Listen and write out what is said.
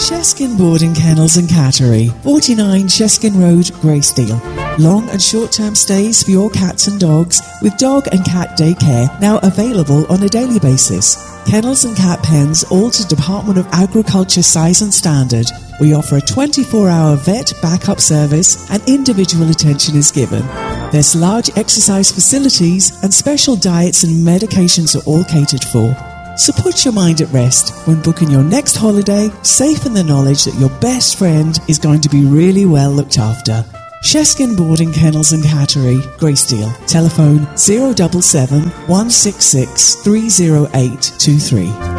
Sheskin Boarding Kennels and Cattery, 49 Sheskin Road, Greysteel. Long and short-term stays for your cats and dogs with dog and cat daycare now available on a daily basis. Kennels and cat pens all to Department of Agriculture size and standard. We offer a 24-hour vet backup service and individual attention is given. There's large exercise facilities and special diets and medications are all catered for. So put your mind at rest when booking your next holiday, safe in the knowledge that your best friend is going to be really well looked after. Sheskin Boarding Kennels and Cattery, Greysteel. Telephone 077 166 30823.